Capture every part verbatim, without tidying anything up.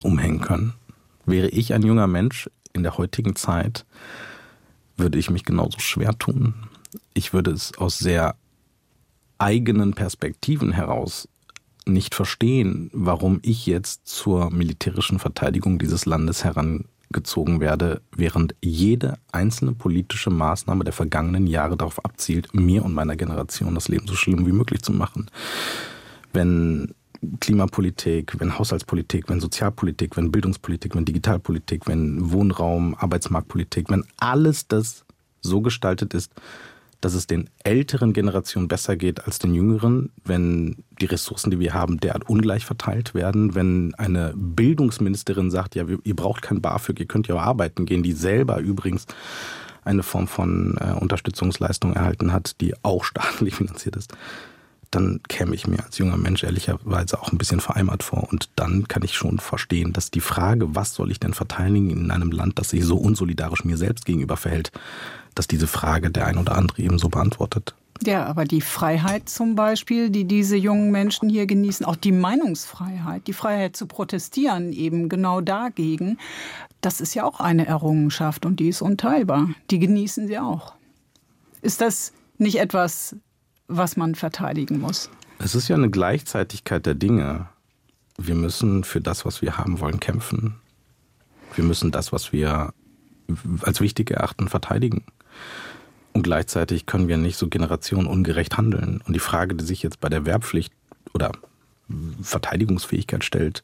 umhängen können. Wäre ich ein junger Mensch in der heutigen Zeit, würde ich mich genauso schwer tun. Ich würde es aus sehr eigenen Perspektiven heraus nicht verstehen, warum ich jetzt zur militärischen Verteidigung dieses Landes herangezogen werde, während jede einzelne politische Maßnahme der vergangenen Jahre darauf abzielt, mir und meiner Generation das Leben so schlimm wie möglich zu machen. Wenn Klimapolitik, wenn Haushaltspolitik, wenn Sozialpolitik, wenn Bildungspolitik, wenn Digitalpolitik, wenn Wohnraum, Arbeitsmarktpolitik, wenn alles das so gestaltet ist, dass es den älteren Generationen besser geht als den jüngeren, wenn die Ressourcen, die wir haben, derart ungleich verteilt werden, wenn eine Bildungsministerin sagt, ja, ihr braucht kein BAföG, ihr könnt ja auch arbeiten gehen, die selber übrigens eine Form von äh, Unterstützungsleistung erhalten hat, die auch staatlich finanziert ist, dann käme ich mir als junger Mensch ehrlicherweise auch ein bisschen vereimert vor. Und dann kann ich schon verstehen, dass die Frage, was soll ich denn verteidigen in einem Land, das sich so unsolidarisch mir selbst gegenüber verhält, dass diese Frage der ein oder andere eben so beantwortet. Ja, aber die Freiheit zum Beispiel, die diese jungen Menschen hier genießen, auch die Meinungsfreiheit, die Freiheit zu protestieren eben genau dagegen, das ist ja auch eine Errungenschaft und die ist unteilbar. Die genießen sie auch. Ist das nicht etwas, was man verteidigen muss? Es ist ja eine Gleichzeitigkeit der Dinge. Wir müssen für das, was wir haben wollen, kämpfen. Wir müssen das, was wir als wichtig erachten, verteidigen. Und gleichzeitig können wir nicht so generationenungerecht handeln. Und die Frage, die sich jetzt bei der Wehrpflicht oder Verteidigungsfähigkeit stellt,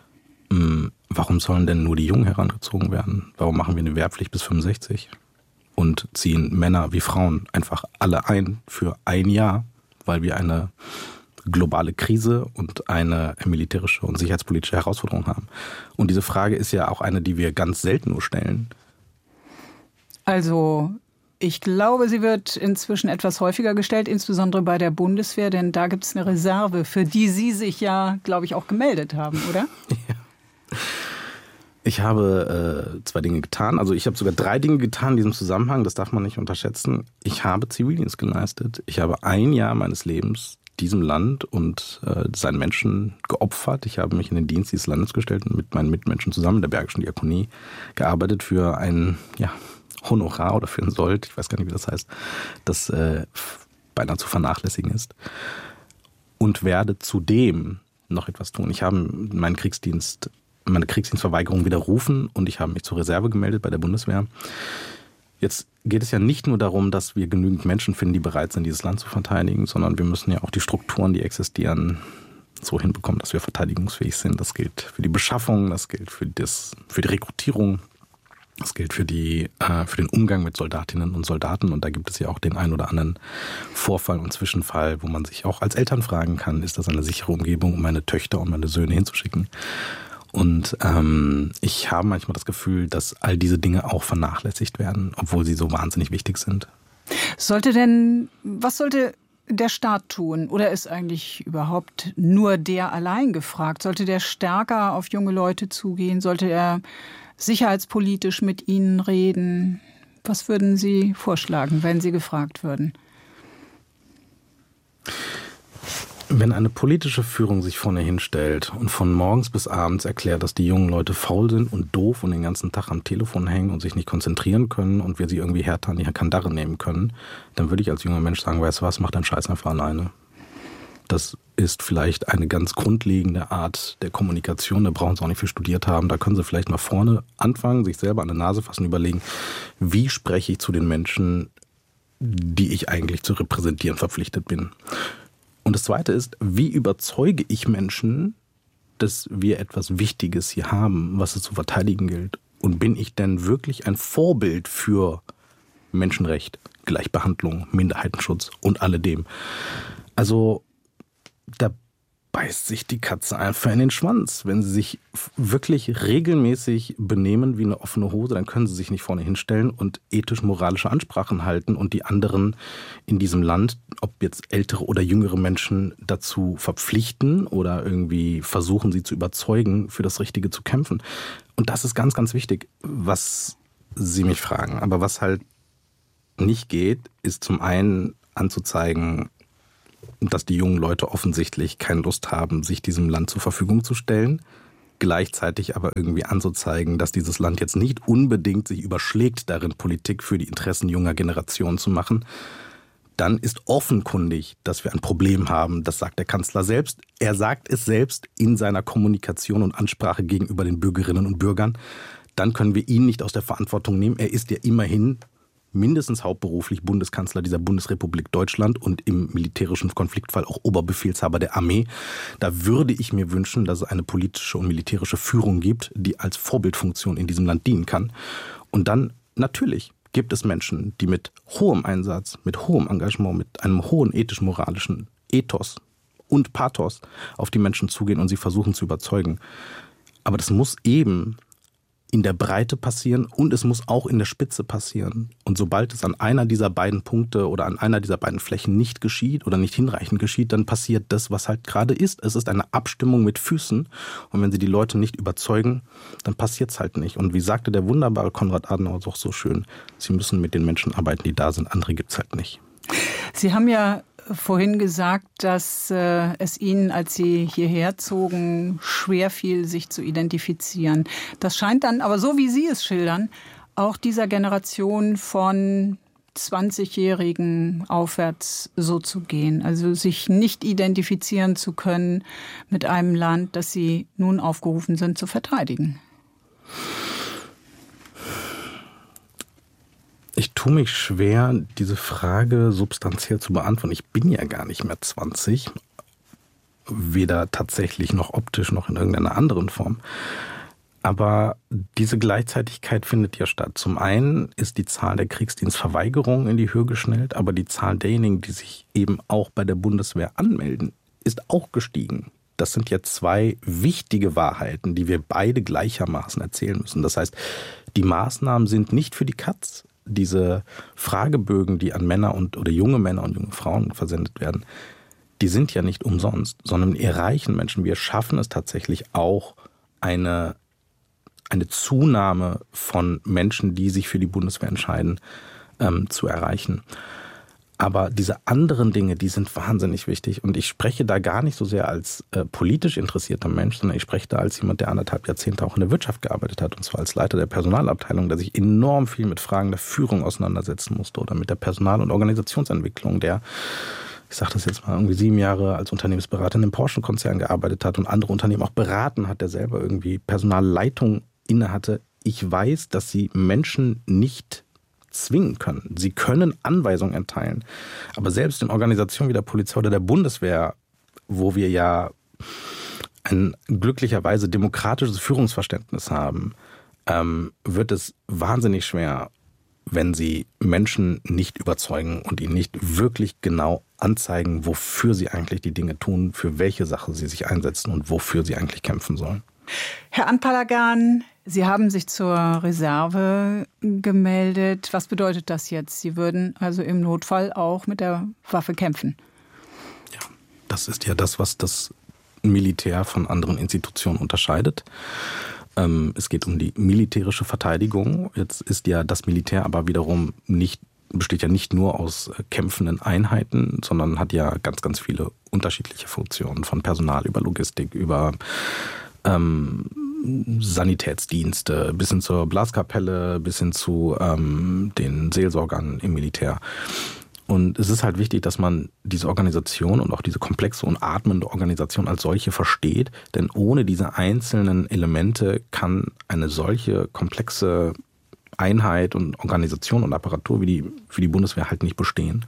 warum sollen denn nur die Jungen herangezogen werden? Warum machen wir eine Wehrpflicht bis fünfundsechzig? Und ziehen Männer wie Frauen einfach alle ein für ein Jahr, weil wir eine globale Krise und eine militärische und sicherheitspolitische Herausforderung haben. Und diese Frage ist ja auch eine, die wir ganz selten nur stellen. Also ich glaube, sie wird inzwischen etwas häufiger gestellt, insbesondere bei der Bundeswehr, denn da gibt es eine Reserve, für die Sie sich ja, glaube ich, auch gemeldet haben, oder? Ja. Ich habe äh, zwei Dinge getan. Also ich habe sogar drei Dinge getan in diesem Zusammenhang. Das darf man nicht unterschätzen. Ich habe Zivildienst geleistet. Ich habe ein Jahr meines Lebens diesem Land und äh, seinen Menschen geopfert. Ich habe mich in den Dienst dieses Landes gestellt und mit meinen Mitmenschen zusammen in der Bergischen Diakonie gearbeitet für ein ja, Honorar oder für ein Sold, ich weiß gar nicht, wie das heißt, das äh, beinahe zu vernachlässigen ist. Und werde zudem noch etwas tun. Ich habe meinen Kriegsdienst meine Kriegsdienstverweigerung widerrufen und ich habe mich zur Reserve gemeldet bei der Bundeswehr. Jetzt geht es ja nicht nur darum, dass wir genügend Menschen finden, die bereit sind, dieses Land zu verteidigen, sondern wir müssen ja auch die Strukturen, die existieren, so hinbekommen, dass wir verteidigungsfähig sind. Das gilt für die Beschaffung, das gilt für, das, für die Rekrutierung, das gilt für, die, äh, für den Umgang mit Soldatinnen und Soldaten. Und da gibt es ja auch den einen oder anderen Vorfall und Zwischenfall, wo man sich auch als Eltern fragen kann, ist das eine sichere Umgebung, um meine Töchter und meine Söhne hinzuschicken? Und ähm, ich habe manchmal das Gefühl, dass all diese Dinge auch vernachlässigt werden, obwohl sie so wahnsinnig wichtig sind. Sollte denn, was sollte der Staat tun? Oder ist eigentlich überhaupt nur der allein gefragt? Sollte der stärker auf junge Leute zugehen? Sollte er sicherheitspolitisch mit ihnen reden? Was würden Sie vorschlagen, wenn Sie gefragt würden? Wenn eine politische Führung sich vorne hinstellt und von morgens bis abends erklärt, dass die jungen Leute faul sind und doof und den ganzen Tag am Telefon hängen und sich nicht konzentrieren können und wir sie irgendwie härter an die Kandare nehmen können, dann würde ich als junger Mensch sagen, weißt du was, mach deinen Scheiß einfach alleine. Das ist vielleicht eine ganz grundlegende Art der Kommunikation, da brauchen sie auch nicht viel studiert haben. Da können sie vielleicht mal vorne anfangen, sich selber an der Nase fassen, überlegen, wie spreche ich zu den Menschen, die ich eigentlich zu repräsentieren verpflichtet bin. Und das Zweite ist, wie überzeuge ich Menschen, dass wir etwas Wichtiges hier haben, was es zu verteidigen gilt? Und bin ich denn wirklich ein Vorbild für Menschenrecht, Gleichbehandlung, Minderheitenschutz und alledem? Also da beißt sich die Katze einfach in den Schwanz. Wenn sie sich wirklich regelmäßig benehmen wie eine offene Hose, dann können sie sich nicht vorne hinstellen und ethisch-moralische Ansprachen halten und die anderen in diesem Land, ob jetzt ältere oder jüngere Menschen, dazu verpflichten oder irgendwie versuchen, sie zu überzeugen, für das Richtige zu kämpfen. Und das ist ganz, ganz wichtig, was Sie mich fragen. Aber was halt nicht geht, ist zum einen anzuzeigen, dass die jungen Leute offensichtlich keine Lust haben, sich diesem Land zur Verfügung zu stellen. gleichzeitig aber irgendwie anzuzeigen, dass dieses Land jetzt nicht unbedingt sich überschlägt darin, Politik für die Interessen junger Generationen zu machen, dann ist offenkundig, dass wir ein Problem haben. Das sagt der Kanzler selbst. Er sagt es selbst in seiner Kommunikation und Ansprache gegenüber den Bürgerinnen und Bürgern. Dann können wir ihn nicht aus der Verantwortung nehmen. Er ist ja immerhin mindestens hauptberuflich Bundeskanzler dieser Bundesrepublik Deutschland und im militärischen Konfliktfall auch Oberbefehlshaber der Armee. Da würde ich mir wünschen, dass es eine politische und militärische Führung gibt, die als Vorbildfunktion in diesem Land dienen kann. Und dann natürlich gibt es Menschen, die mit hohem Einsatz, mit hohem Engagement, mit einem hohen ethisch-moralischen Ethos und Pathos auf die Menschen zugehen und sie versuchen zu überzeugen. Aber das muss eben in der Breite passieren und es muss auch in der Spitze passieren. Und sobald es an einer dieser beiden Punkte oder an einer dieser beiden Flächen nicht geschieht oder nicht hinreichend geschieht, dann passiert das, was halt gerade ist. Es ist eine Abstimmung mit Füßen. Und wenn sie die Leute nicht überzeugen, dann passiert es halt nicht. Und wie sagte der wunderbare Konrad Adenauer auch so schön, sie müssen mit den Menschen arbeiten, die da sind. Andere gibt es halt nicht. Sie haben ja vorhin gesagt, dass äh, es Ihnen, als Sie hierher zogen, schwer fiel, sich zu identifizieren. Das scheint dann, aber so wie Sie es schildern, auch dieser Generation von zwanzigjährigen aufwärts so zu gehen. Also sich nicht identifizieren zu können mit einem Land, das Sie nun aufgerufen sind zu verteidigen. Ich tue mich schwer, diese Frage substanziell zu beantworten. Ich bin ja gar nicht mehr zwanzig, weder tatsächlich noch optisch noch in irgendeiner anderen Form. Aber diese Gleichzeitigkeit findet ja statt. Zum einen ist die Zahl der Kriegsdienstverweigerungen in die Höhe geschnellt, aber die Zahl derjenigen, die sich eben auch bei der Bundeswehr anmelden, ist auch gestiegen. Das sind ja zwei wichtige Wahrheiten, die wir beide gleichermaßen erzählen müssen. Das heißt, die Maßnahmen sind nicht für die Katz. Diese Fragebögen, die an Männer und oder junge Männer und junge Frauen versendet werden, die sind ja nicht umsonst, sondern die erreichen Menschen. Wir schaffen es tatsächlich auch, eine, eine Zunahme von Menschen, die sich für die Bundeswehr entscheiden, ähm, zu erreichen. Aber diese anderen Dinge, die sind wahnsinnig wichtig. Und ich spreche da gar nicht so sehr als äh, politisch interessierter Mensch, sondern ich spreche da als jemand, der anderthalb Jahrzehnte auch in der Wirtschaft gearbeitet hat. Und zwar als Leiter der Personalabteilung, der sich enorm viel mit Fragen der Führung auseinandersetzen musste oder mit der Personal- und Organisationsentwicklung, der, ich sage das jetzt mal, irgendwie sieben Jahre als Unternehmensberater in einem Porsche-Konzern gearbeitet hat und andere Unternehmen auch beraten hat, der selber irgendwie Personalleitung innehatte. Ich weiß, dass sie Menschen nicht zwingen können. Sie können Anweisungen erteilen. Aber selbst in Organisationen wie der Polizei oder der Bundeswehr, wo wir ja ein glücklicherweise demokratisches Führungsverständnis haben, ähm, wird es wahnsinnig schwer, wenn sie Menschen nicht überzeugen und ihnen nicht wirklich genau anzeigen, wofür sie eigentlich die Dinge tun, für welche Sache sie sich einsetzen und wofür sie eigentlich kämpfen sollen. Herr Anpalagan, Sie haben sich zur Reserve gemeldet. Was bedeutet das jetzt? Sie würden also im Notfall auch mit der Waffe kämpfen? Ja, das ist ja das, was das Militär von anderen Institutionen unterscheidet. Ähm, es geht um die militärische Verteidigung. Jetzt ist ja das Militär aber wiederum nicht, besteht ja nicht nur aus kämpfenden Einheiten, sondern hat ja ganz, ganz viele unterschiedliche Funktionen, von Personal über Logistik, über ähm, Sanitätsdienste, bis hin zur Blaskapelle, bis hin zu ähm, den Seelsorgern im Militär. Und es ist halt wichtig, dass man diese Organisation und auch diese komplexe und atmende Organisation als solche versteht, denn ohne diese einzelnen Elemente kann eine solche komplexe Einheit und Organisation und Apparatur wie die, für die Bundeswehr halt nicht bestehen.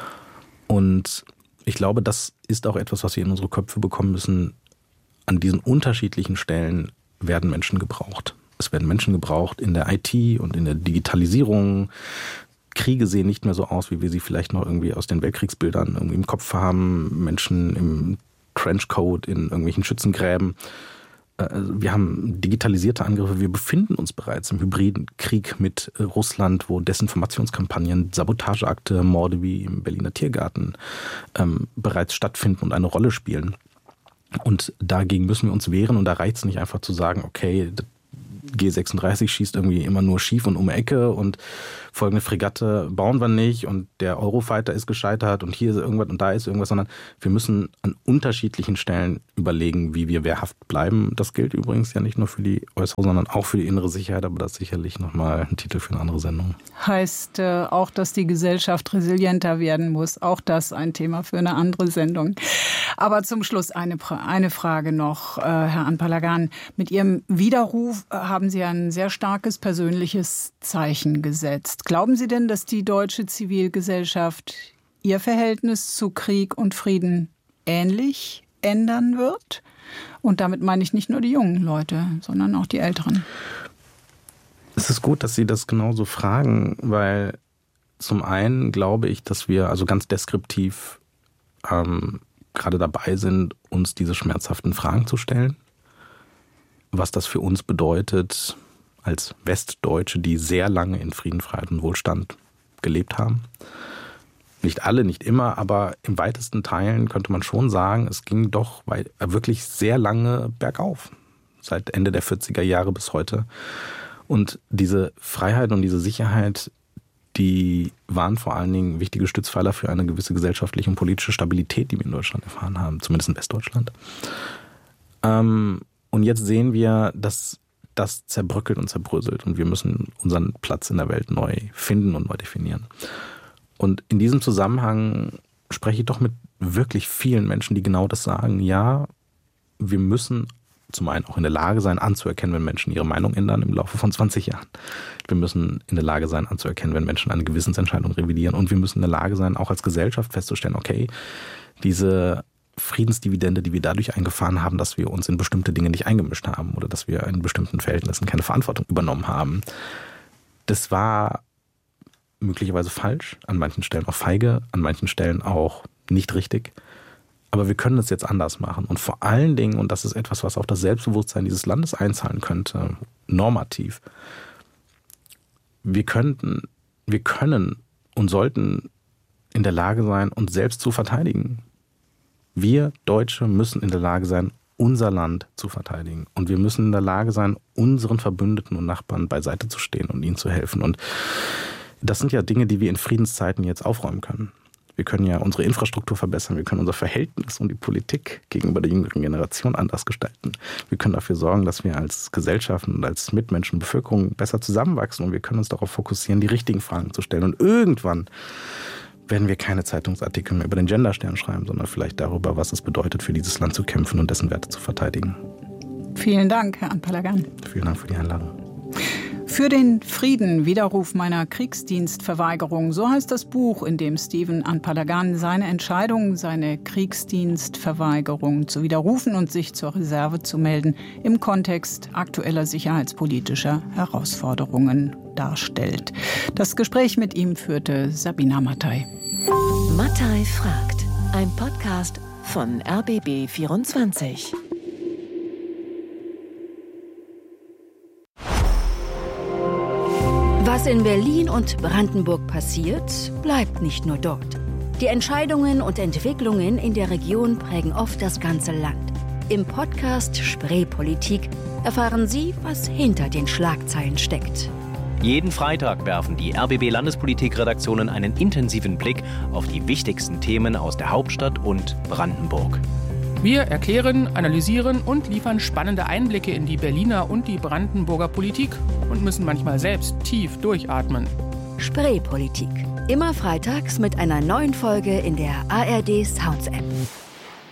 Und ich glaube, das ist auch etwas, was wir in unsere Köpfe bekommen müssen. An diesen unterschiedlichen Stellen werden Menschen gebraucht. Es werden Menschen gebraucht in der I T und in der Digitalisierung. Kriege sehen nicht mehr so aus, wie wir sie vielleicht noch irgendwie aus den Weltkriegsbildern irgendwie im Kopf haben. Menschen im Trenchcoat in irgendwelchen Schützengräben. Wir haben digitalisierte Angriffe. Wir befinden uns bereits im hybriden Krieg mit Russland, wo Desinformationskampagnen, Sabotageakte, Morde wie im Berliner Tiergarten ähm, bereits stattfinden und eine Rolle spielen. Und dagegen müssen wir uns wehren und da reicht es nicht einfach zu sagen, okay, G sechsunddreißig schießt irgendwie immer nur schief und um die Ecke und folgende Fregatte bauen wir nicht und der Eurofighter ist gescheitert und hier ist irgendwas und da ist irgendwas, sondern wir müssen an unterschiedlichen Stellen überlegen, wie wir wehrhaft bleiben. Das gilt übrigens ja nicht nur für die äußere, sondern auch für die innere Sicherheit, aber das ist sicherlich nochmal ein Titel für eine andere Sendung. Heißt äh, auch, dass die Gesellschaft resilienter werden muss. Auch das ein Thema für eine andere Sendung. Aber zum Schluss eine, eine Frage noch, äh, Herr Anpalagan. Mit Ihrem Widerruf äh, haben Sie ein sehr starkes persönliches Zeichen gesetzt. Glauben Sie denn, dass die deutsche Zivilgesellschaft ihr Verhältnis zu Krieg und Frieden ähnlich ändern wird? Und damit meine ich nicht nur die jungen Leute, sondern auch die Älteren. Es ist gut, dass Sie das genauso fragen, weil zum einen glaube ich, dass wir also ganz deskriptiv ähm, gerade dabei sind, uns diese schmerzhaften Fragen zu stellen. Was das für uns bedeutet als Westdeutsche, die sehr lange in Frieden, Freiheit und Wohlstand gelebt haben. Nicht alle, nicht immer, aber im weitesten Teilen könnte man schon sagen, es ging doch wirklich sehr lange bergauf. Seit Ende der vierziger Jahre bis heute. Und diese Freiheit und diese Sicherheit, die waren vor allen Dingen wichtige Stützpfeiler für eine gewisse gesellschaftliche und politische Stabilität, die wir in Deutschland erfahren haben, zumindest in Westdeutschland. Ähm, und jetzt sehen wir, dass das zerbröckelt und zerbröselt und wir müssen unseren Platz in der Welt neu finden und neu definieren. Und in diesem Zusammenhang spreche ich doch mit wirklich vielen Menschen, die genau das sagen. Ja, wir müssen zum einen auch in der Lage sein, anzuerkennen, wenn Menschen ihre Meinung ändern im Laufe von zwanzig Jahren. Wir müssen in der Lage sein, anzuerkennen, wenn Menschen eine Gewissensentscheidung revidieren. Und wir müssen in der Lage sein, auch als Gesellschaft festzustellen, okay, diese Friedensdividende, die wir dadurch eingefahren haben, dass wir uns in bestimmte Dinge nicht eingemischt haben oder dass wir in bestimmten Verhältnissen keine Verantwortung übernommen haben, das war möglicherweise falsch, an manchen Stellen auch feige, an manchen Stellen auch nicht richtig. Aber wir können es jetzt anders machen. Und vor allen Dingen, und das ist etwas, was auf das Selbstbewusstsein dieses Landes einzahlen könnte, normativ, wir könnten, wir können und sollten in der Lage sein, uns selbst zu verteidigen. Wir Deutsche müssen in der Lage sein, unser Land zu verteidigen. Und wir müssen in der Lage sein, unseren Verbündeten und Nachbarn beiseite zu stehen und ihnen zu helfen. Und das sind ja Dinge, die wir in Friedenszeiten jetzt aufräumen können. Wir können ja unsere Infrastruktur verbessern, wir können unser Verhältnis und die Politik gegenüber der jüngeren Generation anders gestalten. Wir können dafür sorgen, dass wir als Gesellschaften und als Mitmenschen und Bevölkerung besser zusammenwachsen und wir können uns darauf fokussieren, die richtigen Fragen zu stellen. Und irgendwann werden wir keine Zeitungsartikel mehr über den Genderstern schreiben, sondern vielleicht darüber, was es bedeutet, für dieses Land zu kämpfen und dessen Werte zu verteidigen. Vielen Dank, Herr Anpalagan. Vielen Dank für die Einladung. Für den Frieden, Widerruf meiner Kriegsdienstverweigerung, so heißt das Buch, in dem Stephen Anpalagan seine Entscheidung, seine Kriegsdienstverweigerung zu widerrufen und sich zur Reserve zu melden, im Kontext aktueller sicherheitspolitischer Herausforderungen darstellt. Das Gespräch mit ihm führte Sabina Mattei. Mattei fragt, ein Podcast von R B B vierundzwanzig. Was in Berlin und Brandenburg passiert, bleibt nicht nur dort. Die Entscheidungen und Entwicklungen in der Region prägen oft das ganze Land. Im Podcast Spreepolitik erfahren Sie, was hinter den Schlagzeilen steckt. Jeden Freitag werfen die R B B-Landespolitik-Redaktionen einen intensiven Blick auf die wichtigsten Themen aus der Hauptstadt und Brandenburg. Wir erklären, analysieren und liefern spannende Einblicke in die Berliner und die Brandenburger Politik und müssen manchmal selbst tief durchatmen. Spreepolitik. Immer freitags mit einer neuen Folge in der A R D Sounds App.